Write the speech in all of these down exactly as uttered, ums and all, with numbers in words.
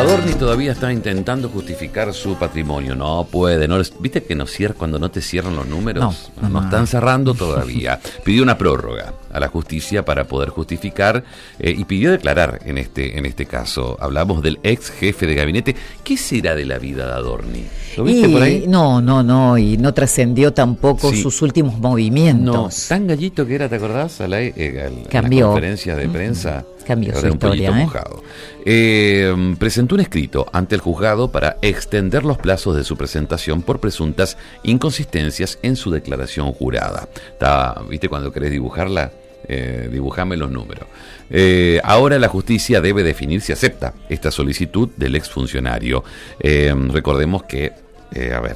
Adorni todavía está intentando justificar su patrimonio. No puede, no les, ¿viste que no cierra cuando no te cierran los números? No, no, no están cerrando todavía. Pidió una prórroga a la justicia para poder justificar eh, y pidió declarar en este en este caso. Hablamos del ex jefe de gabinete. ¿Qué será de la vida de Adorni? ¿Lo viste y, por ahí? No, no, no, y no trascendió tampoco sí. sus últimos movimientos. No, tan gallito que era, ¿te acordás? A la, eh, a, Cambió. En la conferencia de prensa. Uh-huh. Cambió su un historia, pollito ¿eh? mojado. Eh, presentó un escrito ante el juzgado para extender los plazos de su presentación por presuntas inconsistencias en su declaración jurada. Está, ¿viste cuando querés dibujarla? Eh, dibujame los números. Eh, ahora la justicia debe definir si acepta esta solicitud del exfuncionario. Eh, recordemos que, eh, a ver,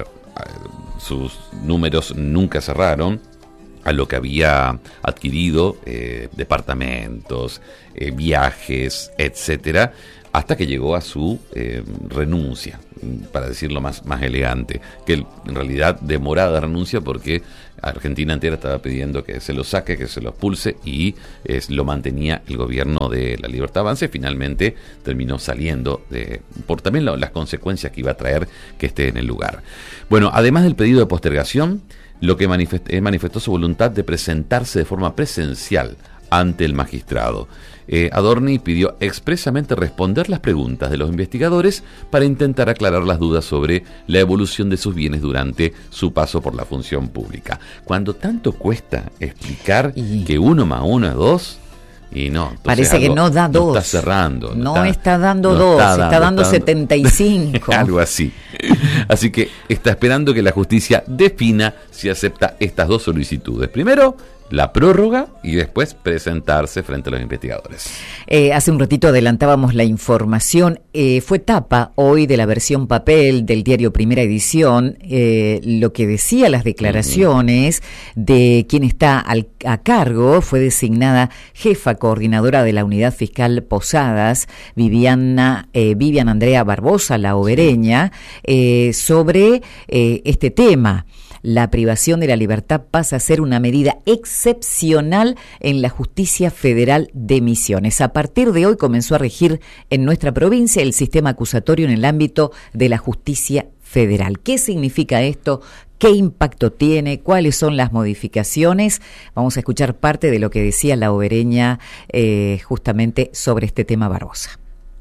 sus números nunca cerraron a lo que había adquirido, eh, departamentos, eh, viajes, etcétera, hasta que llegó a su eh, renuncia, para decirlo más, más elegante, que en realidad demorada renuncia porque Argentina entera estaba pidiendo que se lo saque, que se lo expulse, y eh, lo mantenía el gobierno de la Libertad Avanza, y finalmente terminó saliendo de, por también lo, las consecuencias que iba a traer que esté en el lugar. Bueno, además del pedido de postergación, lo que manifestó, eh, manifestó su voluntad de presentarse de forma presencial ante el magistrado. Eh, Adorni pidió expresamente responder las preguntas de los investigadores para intentar aclarar las dudas sobre la evolución de sus bienes durante su paso por la función pública. Cuando tanto cuesta explicar y... que uno más uno es dos, y no, parece algo, que no da dos. No está cerrando. No, no está, está dando no dos, está, está dando, dando está setenta y cinco. Algo así. Así que está esperando que la justicia defina si acepta estas dos solicitudes. Primero, la prórroga, y después presentarse frente a los investigadores. Eh, hace un ratito adelantábamos la información. Eh, fue tapa hoy de la versión papel del diario Primera Edición, eh, lo que decía las declaraciones uh-huh. de quien está al, a cargo. Fue designada jefa coordinadora de la Unidad Fiscal Posadas, Viviana, eh, Vivian Andrea Barbosa, la obereña, eh, sobre eh, este tema. La privación de la libertad pasa a ser una medida excepcional en la Justicia Federal de Misiones. A partir de hoy comenzó a regir en nuestra provincia el sistema acusatorio en el ámbito de la justicia federal. ¿Qué significa esto? ¿Qué impacto tiene? ¿Cuáles son las modificaciones? Vamos a escuchar parte de lo que decía la obereña eh, justamente sobre este tema Barbosa.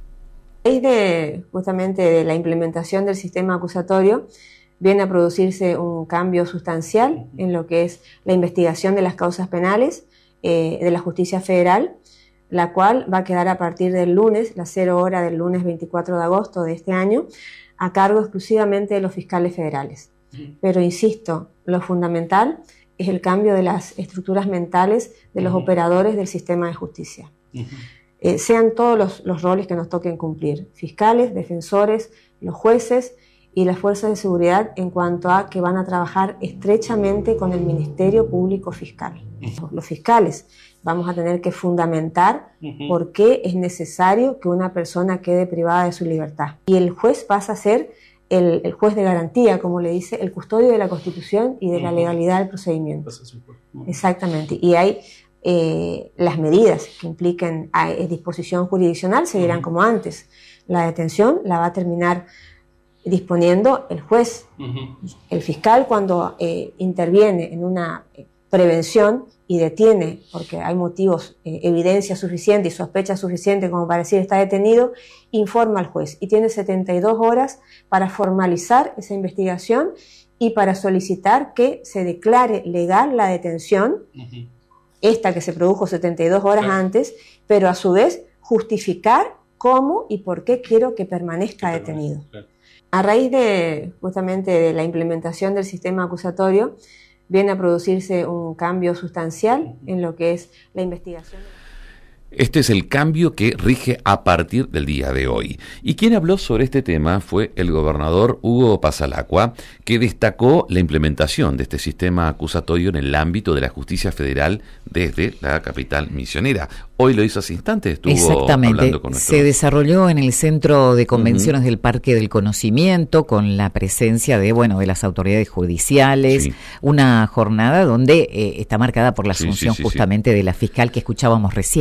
A raíz de justamente de la implementación del sistema acusatorio, viene a producirse un cambio sustancial en lo que es la investigación de las causas penales eh, de la justicia federal, la cual va a quedar a partir del lunes, la cero hora del lunes veinticuatro de agosto de este año, a cargo exclusivamente de los fiscales federales. Pero insisto, lo fundamental es el cambio de las estructuras mentales de los uh-huh. operadores del sistema de justicia. Uh-huh. Eh, sean todos los, los roles que nos toquen cumplir, fiscales, defensores, los jueces y las fuerzas de seguridad, en cuanto a que van a trabajar estrechamente con el Ministerio Público Fiscal. Los fiscales vamos a tener que fundamentar uh-huh. por qué es necesario que una persona quede privada de su libertad. Y el juez pasa a ser el, el juez de garantía, como le dice, el custodio de la Constitución y de uh-huh. la legalidad del procedimiento. Uh-huh. Exactamente. Y hay eh, las medidas que impliquen a, a disposición jurisdiccional seguirán uh-huh. como antes. La detención la va a terminar disponiendo el juez. Uh-huh. El fiscal, cuando eh, interviene en una eh, prevención y detiene, porque hay motivos, eh, evidencia suficiente y sospecha suficiente como para decir está detenido, informa al juez y tiene setenta y dos horas para formalizar esa investigación y para solicitar que se declare legal la detención, uh-huh. esta que se produjo setenta y dos horas claro. antes, pero a su vez justificar cómo y por qué quiero que permanezca que detenido. Claro. A raíz de justamente de la implementación del sistema acusatorio, viene a producirse un cambio sustancial en lo que es la investigación. Este es el cambio que rige a partir del día de hoy. Y quien habló sobre este tema fue el gobernador Hugo Pasalacqua, que destacó la implementación de este sistema acusatorio en el ámbito de la justicia federal desde la capital misionera. Hoy lo hizo hace instantes, estuvo Exactamente. hablando con nuestro... Se desarrolló en el Centro de Convenciones uh-huh. del Parque del Conocimiento, con la presencia de, bueno, de las autoridades judiciales, sí. una jornada donde eh, está marcada por la asunción sí, sí, sí, justamente sí. de la fiscal que escuchábamos recién. Bueno,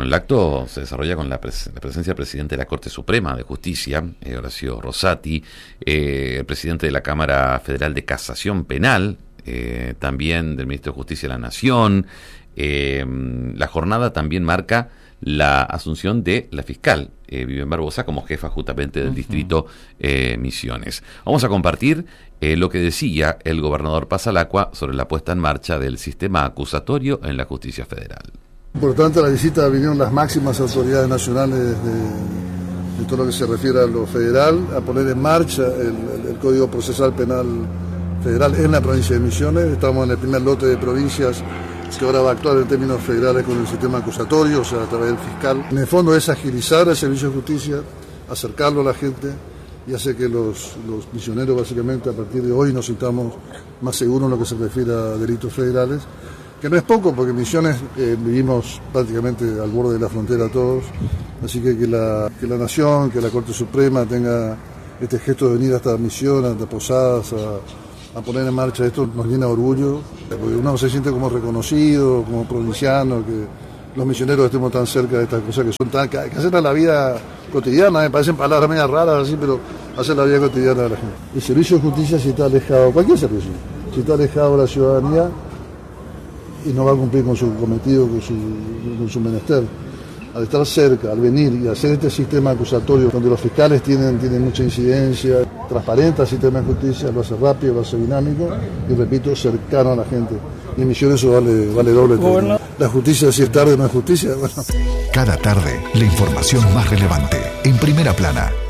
Bueno, el acto se desarrolla con la, pres la presencia del presidente de la Corte Suprema de Justicia, eh, Horacio Rosati, eh, el presidente de la Cámara Federal de Casación Penal, eh, también del Ministro de Justicia de la Nación. Eh, la jornada también marca la asunción de la fiscal eh, Vivian Barbosa como jefa justamente del uh-huh. distrito eh, Misiones. Vamos a compartir eh, lo que decía el gobernador Pasalacqua sobre la puesta en marcha del sistema acusatorio en la justicia federal. Importante la visita, vinieron las máximas autoridades nacionales de, de todo lo que se refiere a lo federal, a poner en marcha el, el, el Código Procesal Penal Federal en la provincia de Misiones. Estamos en el primer lote de provincias que ahora va a actuar en términos federales con el sistema acusatorio, o sea, a través del fiscal. En el fondo es agilizar el servicio de justicia, acercarlo a la gente y hacer que los, los misioneros básicamente a partir de hoy nos sintamos más seguros en lo que se refiere a delitos federales. Que no es poco, porque en Misiones eh, vivimos prácticamente al borde de la frontera todos, así que que la, que la Nación, que la Corte Suprema tenga este gesto de venir hasta Misiones, hasta Posadas, a, a poner en marcha esto, nos llena de orgullo, porque uno se siente como reconocido, como provinciano, que los misioneros estemos tan cerca de estas cosas que son tan, que hacen a la vida cotidiana, me parecen palabras medio raras así, pero hacen la vida cotidiana de la gente. El servicio de justicia, si está alejado, cualquier servicio, si está alejado de la ciudadanía, y no va a cumplir con su cometido, con su, con su menester. Al estar cerca, al venir y hacer este sistema acusatorio, donde los fiscales tienen, tienen mucha incidencia, transparente el sistema de justicia, lo hace rápido, lo hace dinámico y, repito, cercano a la gente. Y en Misiones eso vale, vale doble. Bueno. La justicia, si es tarde, no es justicia. Bueno. Cada tarde, la información más relevante, en Primera Plana.